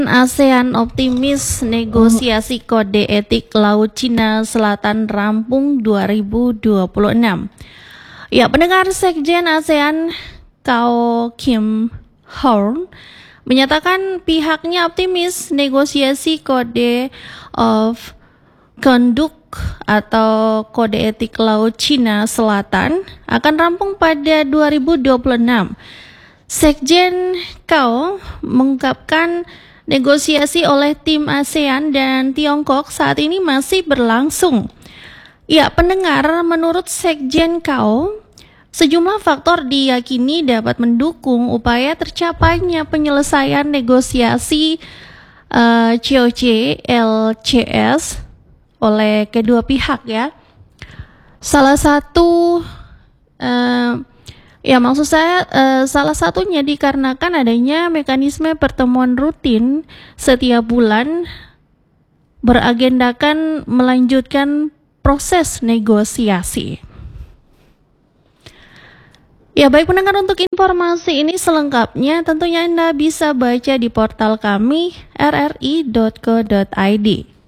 ASEAN optimis negosiasi kode etik Laut Cina Selatan rampung 2026. Ya, pendengar Sekjen ASEAN Kao Kim Horn menyatakan pihaknya optimis negosiasi kode of conduct atau kode etik Laut Cina Selatan akan rampung pada 2026. Sekjen Kao mengungkapkan negosiasi oleh tim ASEAN dan Tiongkok saat ini masih berlangsung. Ya, pendengar, menurut Sekjen Kao, sejumlah faktor diyakini dapat mendukung upaya tercapainya penyelesaian negosiasi COC LCS oleh kedua pihak ya. Salah satu salah satunya dikarenakan adanya mekanisme pertemuan rutin setiap bulan beragendakan melanjutkan proses negosiasi. Ya, baik pendengar, untuk informasi ini selengkapnya tentunya Anda bisa baca di portal kami rri.co.id.